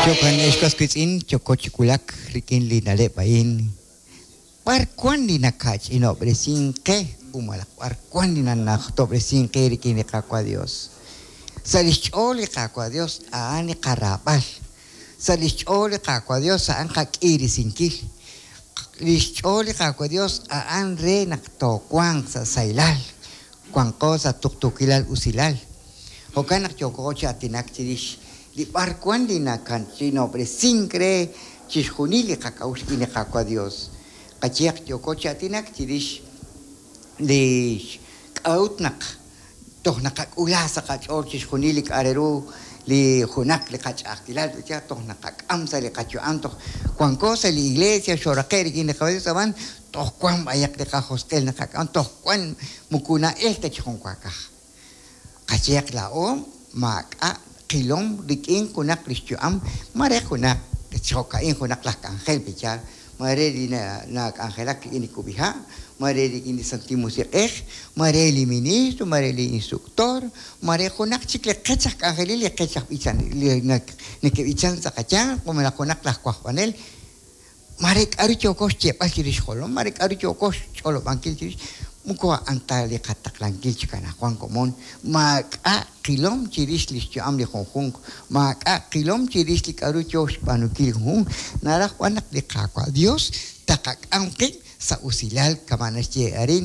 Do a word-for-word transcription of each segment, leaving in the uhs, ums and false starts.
Chokan eskas kitsin chokochikulak rikin linale pain. Par kwan di nakach ino bresin ke umalak par kwan di nanak to bresin ke rikin kakwa Dios. Salichole kakwa Dios aani karabal. Salichole kakwa Dios aan kakiri sinkil. Lichole kakwa Dios aan re nakto kwang sa sailal. Kwang ko sa tuktukilal usilal. Hokanak chokocha tinak chirish. Di parkuan di nakan chino bresin kre chishunili kakaus kine kakwa Dios. Kachiak chokocha tinak chirish li kautnak toh nakak ulasa kachor chishunili kareru li hunak li kachakilal ya toh nakak amsa li kachuan toh cuan cosa li iglesia shorakeri kine kakwa saban toh cuan bayak li ka hostel nakak toh cuan mukuna este chikon kwaka. Kachiak lao maka kilom dikin kunak listuam mare kunak chokain kunak lah angel bicara mare di na na angelak ini kubiha mare di ini santimus eh mare li ministro mare li instructor mare kunak cikle kecak angel li kecak bican li nak ni ke bican sakacang como la kunak lah kuah panel mare aru chokos cepas kiris kolom mare aru chokos cholo bangkil kiris muko antali katak langkil cikana kuang komon maka kilom ciris listu am li hong maka kilom ciris li karu chos panukil hong narah wanak li kakwa Dios takak angkin sa usilal kamanas che arin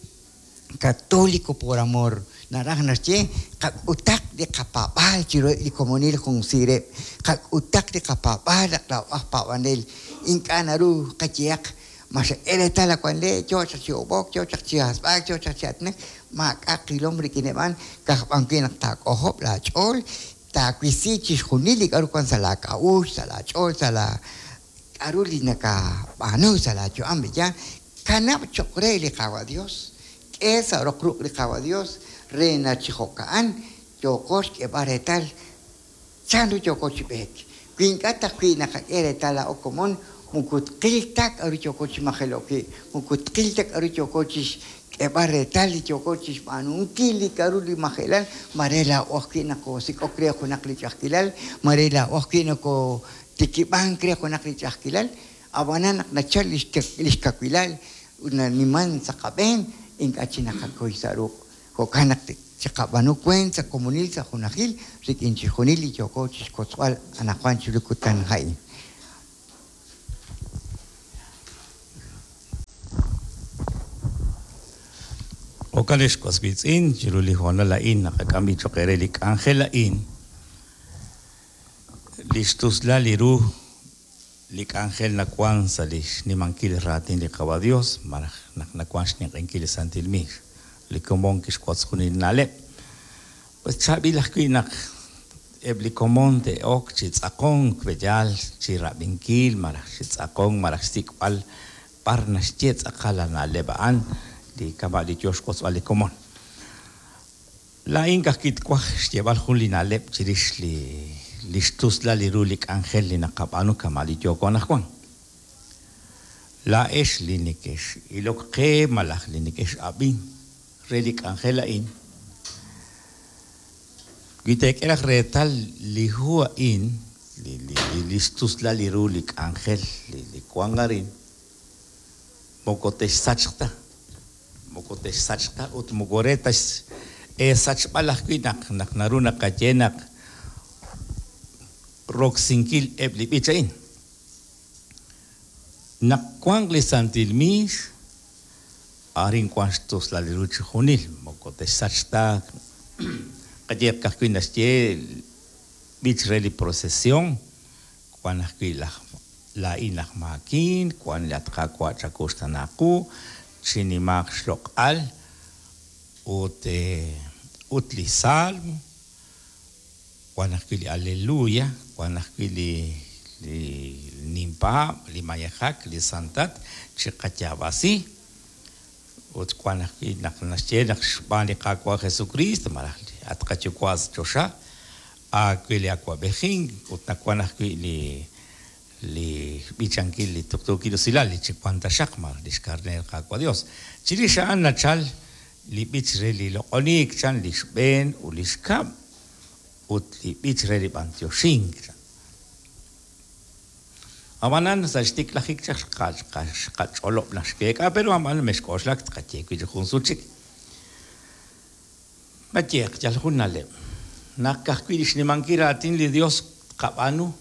katoliko por amor narah nasche kak utak de kapapal ciro li komunil hong sire kak utak de kapapal la ah pawanel inkanaru kaciak mas ele tala kuande chocha chiobok chocha chias bak chocha chatne mak akilom rikineban ka bangkin ta kohop la chol ta kwisi chis hunili karu kan sala ka u sala chol sala aruli naka banu sala cho ambija kana chokre le kawa Dios esa rokru le kawa Dios rena chihokaan chokos ke baretal chandu chokochi bek kinkata kwinaka ele tala okomon mukut kiltak aru chokochi maheloki mukut kiltak aru chokochi ebare tali chokochi manu kili karuli mahelan marela okina ko sikokre ko nakli chakilal marela okina ko tikibang kre ko nakli chakilal awanan na chalis liskakilal una niman sa kaben ingachina kakoy saruk ko kanak chakabanu kwen sa komunil sa hunakil sikin chihunili chokochi koswal anakwan chulukutan hai. Okales kosbitsin jiruli hona lain nakakami chokerelik angel lain listus la liru lik angel na kwan salish ni mankil ratin li kawa Dios marak nak na kwan ni kankil santilmi likomon kis kwats kunin nale pues chabi lakui nak ebli komon te ok chits akong kwejal chira binkil marak chits akong marak stikwal parnas chits akala na lebaan di kabali Dios kos wali komon la inga kit kwa llevar julina lep chiris li listus la lirulik angel li nakapanu kamali Dios kon akwan la es linikesh ilok ke malah linikesh abin relik angel in gitek era retal li hua in li li listus la lirulik angel li li kwangarin mokote sachta mokote sachta ut mogoretas e sach balak kinak nak naruna kajenak rok sinkil ebli bichain nak kwangli santilmis arin kwanstos la liruchi hunil mokote sachta kajer kakinas che bich reli procesión kwanak la la inak makin kwan lat ka kwa chakostanaku chinimak shlok al ut utli salmo wanakili aleluya wanakili li nimpa li mayahak li santat chikachabasi ut wanakili naknasche nakshbani kakwa Jesucristo marali atkachukwas chosha aquili aqua bejing ut nakwanakili li bichankil li tuktukilo silali chikwanta shakmar discarner kakwa Dios chirisha anna chal li bichre li lokonik chan li shben u li shkab ut li bichre li bantioshing Amanan sa stik la hik chak kaj kaj kaj olop na skeka pero aman mes koslak tkache ku jun suchik. Batiek jal hunale. Nakah ku dis ni mangkira tin li Dios kapanu.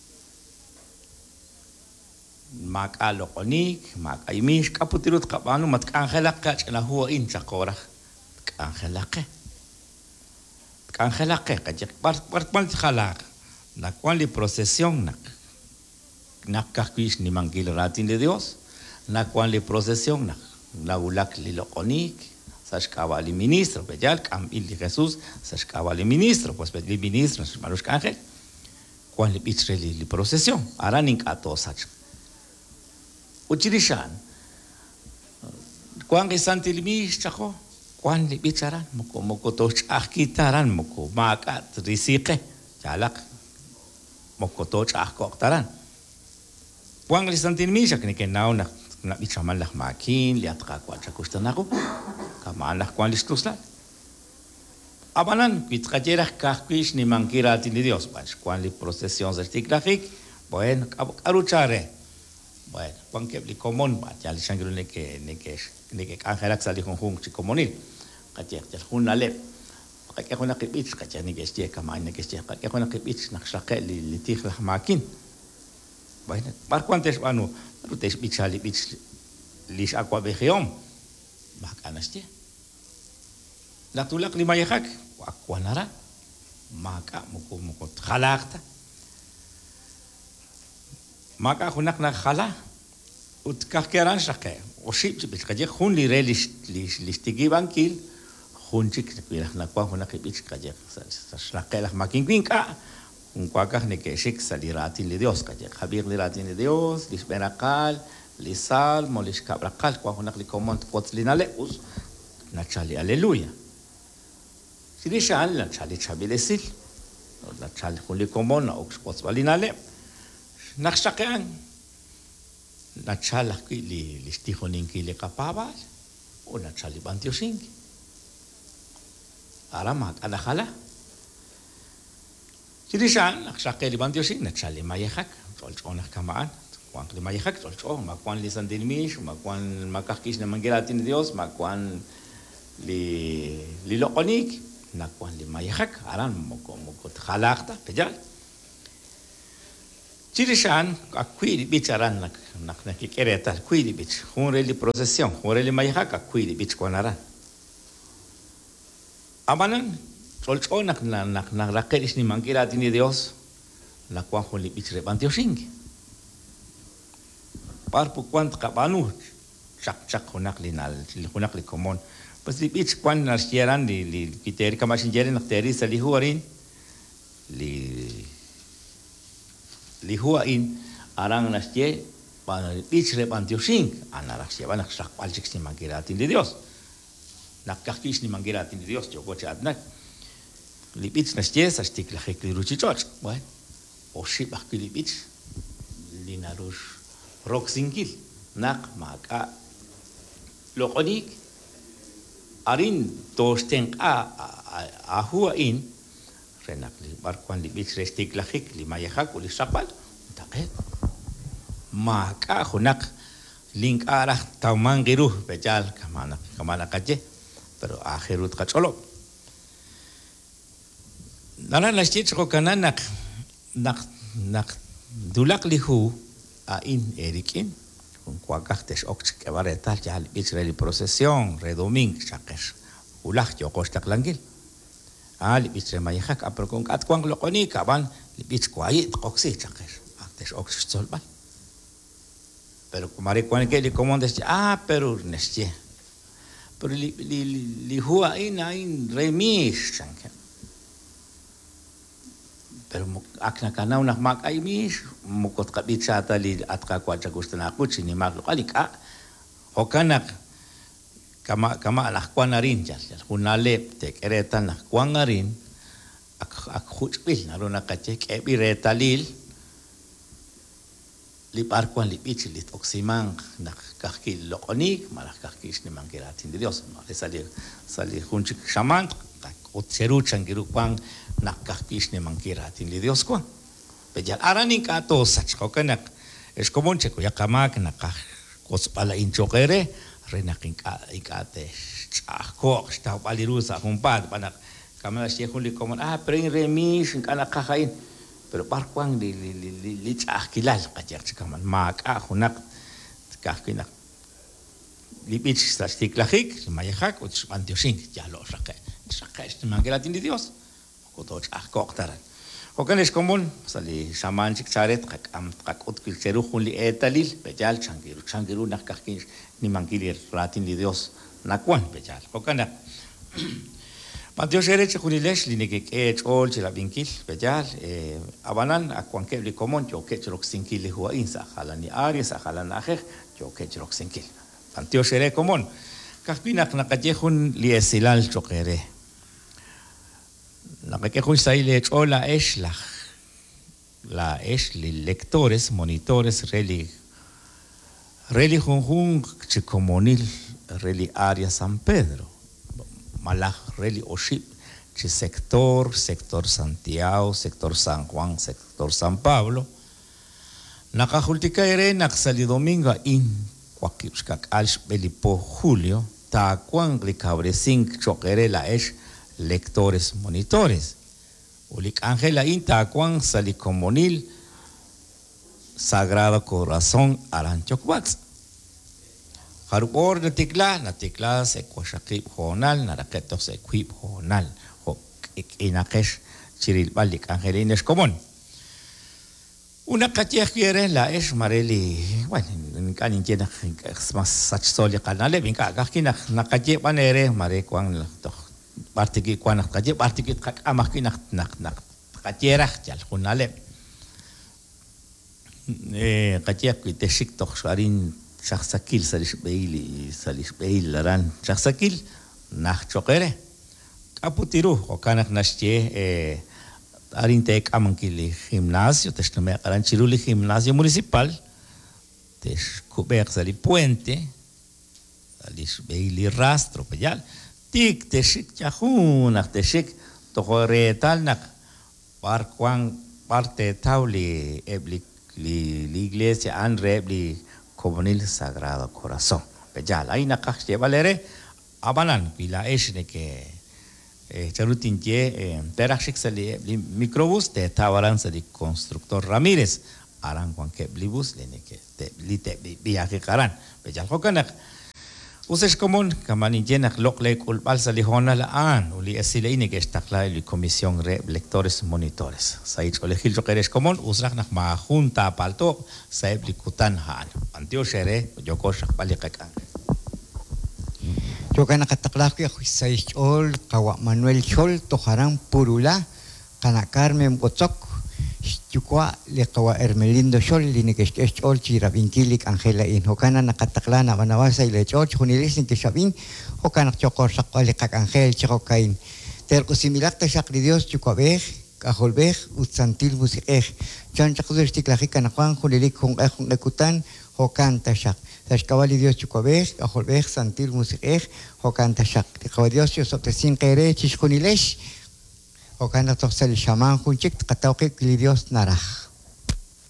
Mak alokonik, mak imish kaputirut kapanu mat kangelak kaj na huwa in chakora. Kangelak. Kangelak kaj par par par khalak. Na cual li procesión nak nak kuis ni mangil ratin de Dios na cual li procesión nak la ulak li lokonik sashkaba li ministro bejal kam il Jesús sashkaba li ministro pues li ministro malos ángel cual li bitre li, li procesión aranin kato sach uchirishan cuan que santil mi chajo cuan li bicharan moko moko to chakitaran moko makat risike jalak mokotoch ahkok taran. Puang li santin misha kini kenau nak nak bicaman lah makin lihat kakwa cakustan aku, kaman lah kuan listuslah. Abanan kit kajerah kahkuis ni mangkira tin Dios pas kuan li procesión certigrafik, bueno aruchare. Bueno, kuan ke li komon ba jali sangru ne ke ne ke ne ke angelak sali hung hung ci komonil. Kajer tel hunalep. Kaya ako nakipits, kaya ni gestia kamay na gestia, kaya ako nakipits, naksake li litih lah makin. Baik, par kuantes ano, rutes bitsa li bits lis aqua begeom, maka nastia. Natulak lima yahak, aqua nara, maka muko muko khalakta. Maka ako nak nakhala, ut kahkeran sake, o ship bits kaya hun li relis lis listigi bankil. Hunchik kuilah nakwa huna kibich kaje sa shlakelah makin kwinka un kwakah ne ke shik saliratin li Dios kaje khabir li ratin li Dios lis berakal li sal molish kabrakal kwa huna li komont pot linale us nachali aleluya sirishan la chali chabilesil la chali huli komon ox pot linale nakshakan nachala ki li listihonin ki le kapabal o nachali bantiosingi aramak ada khala sirishan nakshake li bantiosin nachali mayehak tolchon kamaan kwan li mayehak tolchon makwan li sandilmish makwan makakis na mangiratin Dios makwan li li lokonik nakwan li mayehak aran moko moko khalaqta pejal sirishan akui bicharan nak nak nakikereta kui bich hunre li procesión hunre li mayehak akui bich konaran Amanan, solcho nak nak nak nak rakeris ni mangkira tini Dios, nak kuan holi bichre bantiosing. Par pu kuan kapanu, chak chak honak linal, honak li komon. Pas li bich kuan nasieran li li kiteri kamasin jere nak teri sali huarin, li li huain arang nasie pan bichre bantiosing, anarak siapa nak sak paljik ni mangkira tini Dios. Nak kakis ni mangiratin di Dios joko chadnak lipits na sties astik la hek liruchi choch bueno o ship akki lipits linarush roxingil nak maka lokonik arin tosten a ahua in renak li barkwan lipits restik la hek li mayahak uli sapal taket maka hunak link arah taumangiru bejal kamana kamana kaje pero akhirut kacolo. Nana nastit ko kanan nak nak nak dulak lihu a in erikin con cuacastes ox que va a retar ya el Israel procesión redoming chakes ulah yo costak langil al Israel mayhak apro con kat kwang lokoni kaban libich kwait oxi chakes actes ox solbal pero kumare kwan ke li comandes ah pero nestie pero li li li hua in in remis chanke pero akna kana unak mak ay mis mukot kabit sa tali at kakwa sa gusto na ako sini mak lokalika hokanak kama kama anak kwa na rin dyan kunalep tek ereta na kwa nga rin ak ak hutspil naroon nakachek ebi retalil lipar kwan lipich lit oksimang nakakil lokonik malak kakis ni mangkiratin di Dios no salir salir hunchik shaman ot seru changiru kwang nakakis ni mangkiratin di Dios kwang pejal araning ka to sach ko kanak es común checo ya kamak na ka kos pala inchokere rena kinka ikate chako sta palirusa kumpat pana kamala checo li común ah pero en remis kana kahain pero parkwang li li li li chakilal kachak chikaman mak a hunak kahkina lipich stastiklahik mayahak ut antiosin ya lo saque saque este mangelatin de Dios koto chako taran Hokan es común, sali shaman chikcharet kak am kak utkil cheru juli etalil bejal changiru changiru nak kakin ni mangili ratin li Dios nakwan bejal. Hokan nak Mateo shere chikulilesh li neke ke chol chila vinkil bejal abanan akwan ke li común yo ke chrok sinkil li huwa insa halani aries halani ajer yo ke chrok sinkil. Mateo shere común kakpinak nakajehun li esilal chokere. La que justa le echó la es la la es li lectores monitores reli reli junjun chicomonil reli área San Pedro malaj reli oship chi sector sector Santiago sector San Juan sector San Pablo nakajultika ere naksali domingo in kwakipskak alsh belipo julio ta kwang li cabresin chokere la es lectores monitores ulik Ángela inta kwan salikomonil Sagrado Corazón Aranchokbats harupor na tikla na tikla se kwashakip honal na raketo se equip honal ho inakesh chiril balik Angelines común una katiya quiere la es mareli bueno kan injena mas sachsoli kanale binka gakina na katiya panere mare kwan to partiki kuana kaje partiki kak amak nak nak nak kajera jal kunale eh kaje kite shiktok sharin shakhsakil salish beili salish beil ran shakhsakil nach chokere kaputiru okanak nashje eh arintek amankili gimnasio teshtame aran chiruli gimnasio municipal tesh kuber sali puente salish beili rastro peyal tik teshik chahun ak teshik tohore talnak par kwang parte tauli ebli li iglesia anre ebli comunil Sagrado Corazón bejal ay nakak valere abanan pila esne ke charutin je terashik sali ebli microbus te tawaran sali constructor Ramírez aran kwang ke blibus lene ke te lite viaje karan bejal hokanak Uses común, kamani jenak lokle kulpal sa lihona laan, uli esile ini que estakla li comisión re lectores monitores. Saich olehil jokeres común, usrak nak ma junta palto, saib li kutan haan. Antio shere, joko shakbalikakan. Joka nakatakla ko yung saich ol, kawa Manuel Chol, toharang purula, kana Carmen Botzok, Chukwa le kawa Hermelindo Chol linikeshkesh ol chirabinkilik Angela in hokana nakatakla na manawasa ile chol chunilis ni kishabin hokana chokor sakwale kak Angel chokain terko similak ta shakri Dios chukabeh kaholbeh utsantil busikeh chan chakdur stiklaki kana kwan julilik hong ehong ekutan hokan ta shak tashkawali Dios chukabeh kaholbeh santil busikeh hokan ta shak kawa Dios yo soptesin kere chishkunilesh Okana toksel shaman kunchik katauke Dios naraj.